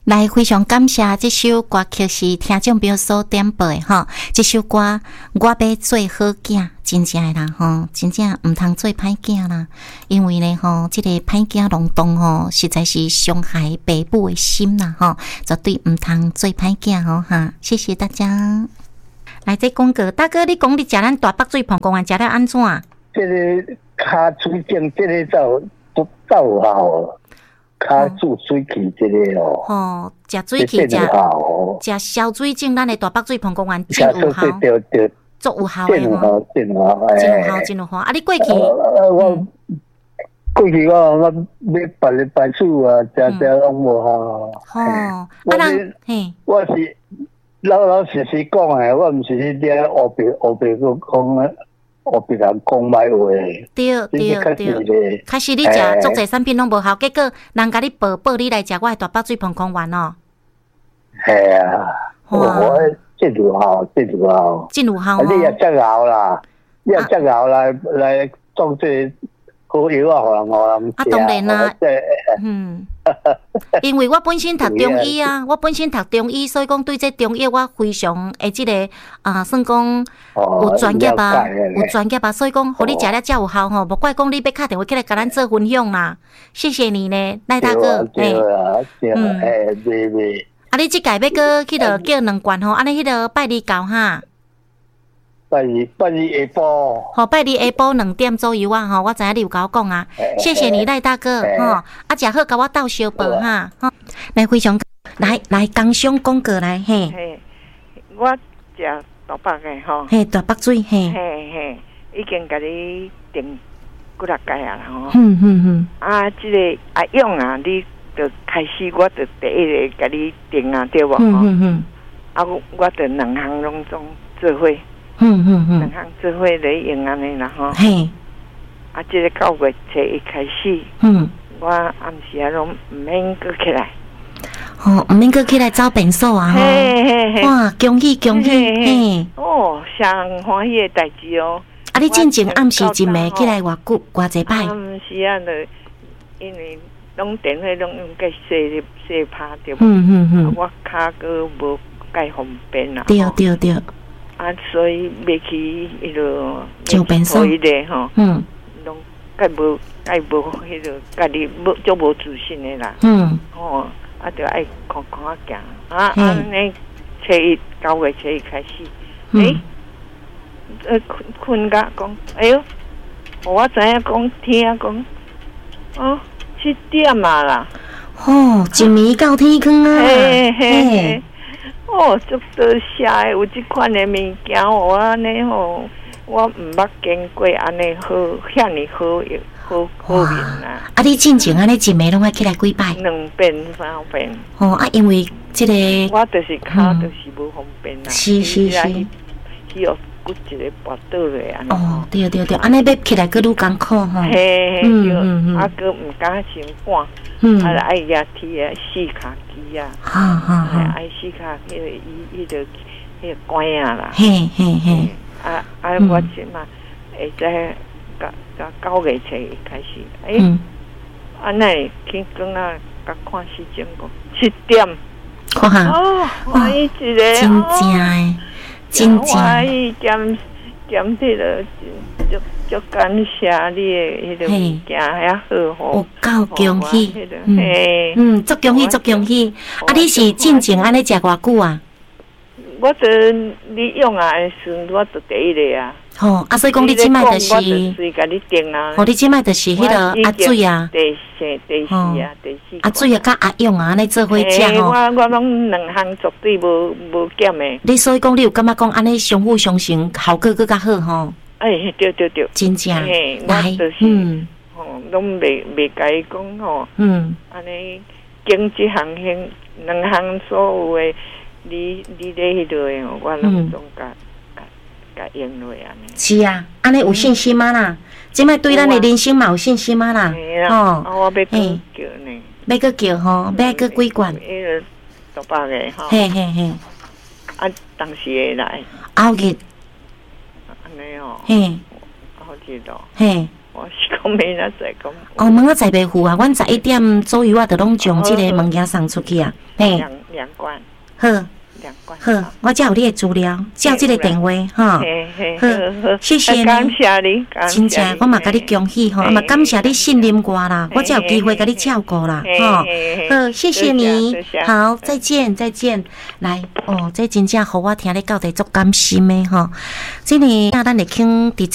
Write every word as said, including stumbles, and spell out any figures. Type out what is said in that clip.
来，非常感谢这首歌曲是听众朋友所点播的吼。这首歌我要做好囝，真正的啦吼，真正毋通做歹囝啦。因为呢吼，这个歹囝弄动吼，实在是伤害爸母的心啦吼，绝对毋通做歹囝吼哈。谢谢大家。来，这广告大哥，你讲你食咱大北水澎公园食了安怎？ 这个骹水症，这个走都走好。卡住水气这个哦， 吼，食水气食食消水症，咱的大北水澎公园真有效， 对对， 足有效的吼， 真有效， 真有效，真有效。啊，你过去， 我过去我我要办咧办事啊，常常拢无效。 吼，啊人嘿， 我是老老实实讲诶，我毋是迄啲黑白黑白个讲诶。我别人讲歹话， 对对对，开始你食足侪产品拢无效，结果人甲你报报你来食我的大北水澎公园哦。 系啊，我真有效，真有效， 真有效。 你也真效啦，你也真效来来做这好药啊，互人互人啊，当然啦，嗯。因为我本身读中医啊，我本身读中医，所以讲对这中医我非常诶，即、这个啊，算讲有专业啊，有专业啊，所以讲，互你食了才有效吼，无怪讲你要打电话起来甲咱做分享啦。谢谢你呢，赖大哥。 对啊，嗯，诶，对对。 啊，你即届要搁去着叫两罐吼，安尼迄个拜二到哈。 拜二拜二下晡， 好，拜二下晡两点左右啊！吼，我知影你有甲我讲啊，谢谢你赖大哥吼，啊，食好甲我斗小报哈，吼，来非常来来工商广告来嘿， 嘿，我食大北的吼， 嘿大北水嘿， 嘿嘿，已经甲你订几六届啊吼， 嗯嗯嗯， 啊，即个阿勇啊，你就开始我就第一个甲你订啊，对无吼， 嗯嗯嗯， 啊，我就两项拢总做伙。 嗯嗯嗯， 两项做伙来用安尼啦吼。 嘿， 啊，即个九月初一开始， 嗯， 我暗时啊拢毋免搁起来。 哦，毋免搁起来找便所啊！ 嘿嘿嘿， 哇，恭喜恭喜！嘿， 哦，上欢喜的代志哦。 啊，你进前暗时真袂起来偌久偌济摆？ 暗时啊，就因为拢电话拢用个洗洗拍对无？ 嗯嗯嗯， 我骹个无介方便啦。 对对对。 啊，所以袂去迄落上便所咧吼， 嗯， 拢介无介无迄落家己无足无自信的啦， 嗯， 哦，啊，就爱看看行，啊，安尼初一九月初一开始，诶，呃，困困甲讲，哎哟，我知影讲听讲，哦，七点啊啦， 哦，一暝到天光啊， 嘿嘿嘿。哦，足多谢诶，有即款诶物件，我安尼吼，我毋捌见过安尼好，遐尼好用，好好面啊！ 啊，你进前安尼一暝拢爱起来几摆？ 两遍三遍。 哦，啊，因为即、这个， 我就是骹就是无方便啦。 是是是。 去哦，骨一个跋倒落安尼。 哦，对对对，安尼要起来佫愈艰苦吼。 嘿嘿对，啊，佫毋敢先赶。 嗯， 啊，爱压铁啊，四卡机啊， 哈哈哈， 爱四卡迄个伊迄个迄个管啊啦， 嘿嘿嘿， 啊啊，我即嘛会在甲甲九月初开始，诶，啊那去讲啊，甲看时间个七点， 哇， 哦，哇，一个真正诶，真正， 哇，伊减减迄个就。就感谢你诶，迄个物件遐好吼， 有够恭喜， 嗯嗯，足恭喜足恭喜！啊，你是进前安尼食偌久啊？ 我就你用啊，时我就第一个啊。 吼，啊，所以讲你即摆就是， 随甲你定啊。 哦，你即摆就是迄个阿水啊， 第四、第四啊，第四。 阿水啊，甲阿勇啊，安尼做伙食吼。 我我拢两项绝对无无减诶。 你所以讲，你有感觉讲安尼相辅相成，效果更较好吼？ 哎，对对对， 真正来，嗯，吼，拢袂袂甲伊讲吼，嗯，安尼经济行行两项所有诶，你你咧迄落诶，我拢总甲甲甲用落安尼。 是啊，安尼有信心吗啦？即摆对咱诶人生嘛有信心吗啦？ 吼，我要去叫呢， 要去叫吼，要去几罐？ 迄个大百个吼， 嘿嘿嘿， 啊，当时会来， 后日。 没有， 嘿， 好记得， 嘿， 我是讲明仔载讲。 哦，明仔载袂赴啊，阮十一点左右啊，就拢将即个物件送出去啊。嘿， 两两罐。 好。 两罐。 好，我才有你的资料，才有即个电话哈。好，谢谢你， 感谢你， 真正我嘛甲你恭喜吼，嘛感谢你信任我啦，我才有机会甲你照顾啦，吼。好，谢谢你，好，再见，再见。来，哦，这真正互我听咧到底足甘心的吼，这里啊，咱会请伫。